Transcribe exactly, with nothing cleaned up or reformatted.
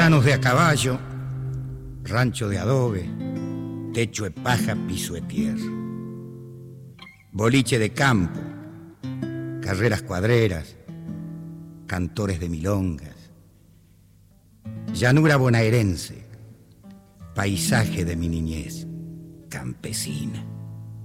Cortesanos de a caballo, rancho de adobe, techo de paja, piso de tierra. Boliche de campo, carreras cuadreras, cantores de milongas. Llanura bonaerense, paisaje de mi niñez, campesina.